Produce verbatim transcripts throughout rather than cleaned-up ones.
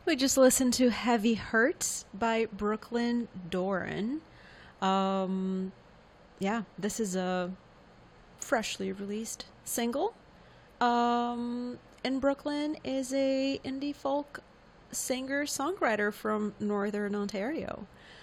We just listened to Heavy Hurts by Brooklyn Doran. Um, yeah, this is a freshly released single. Um, and Brooklyn is a indie folk singer-songwriter from Northern Ontario.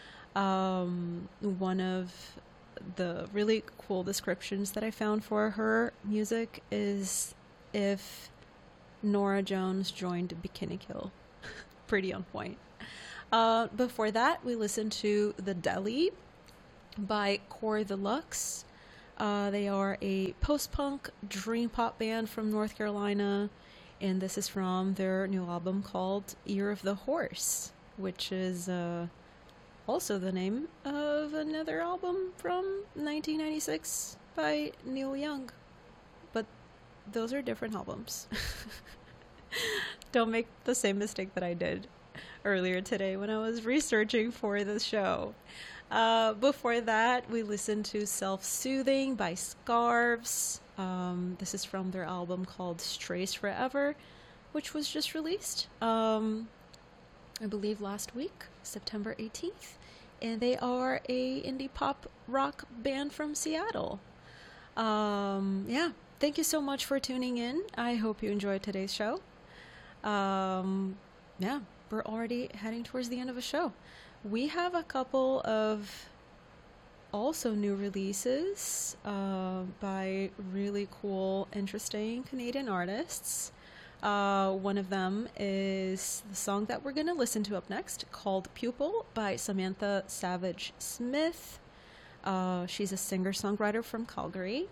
Um, one of the really cool descriptions that I found for her music is if Nora Jones joined Bikini Kill. Pretty on point. Uh, before that, we listened to The Deli by Core the Lux. Uh, they are a post-punk dream pop band from North Carolina, and this is from their new album called Ear of the Horse, which is uh, also the name of another album from nineteen ninety-six by Neil Young. But those are different albums. Don't make the same mistake that I did earlier today when I was researching for this show. Uh, before that, we listened to Self-Soothing by Scarves. Um, this is from their album called Strays Forever, which was just released, um, I believe last week, September eighteenth. And they are a indie pop rock band from Seattle. Um, yeah, thank you so much for tuning in. I hope you enjoyed today's show. Um, yeah, we're already heading towards the end of a show. We have a couple of also new releases uh, by really cool, interesting Canadian artists. Uh, one of them is the song that we're going to listen to up next, called Pupil by Samantha Savage Smith. Uh, she's a singer-songwriter from Calgary.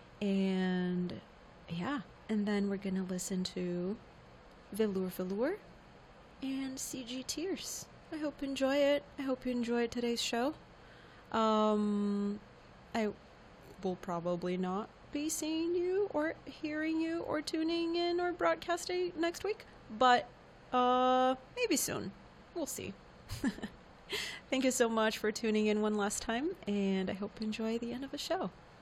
And yeah, and then we're going to listen to Velour Velour and C G Tears. I hope you enjoy it. I hope you enjoyed today's show. Um, I will probably not be seeing you or hearing you or tuning in or broadcasting next week, but uh, maybe soon. We'll see. Thank you so much for tuning in one last time, and I hope you enjoy the end of the show.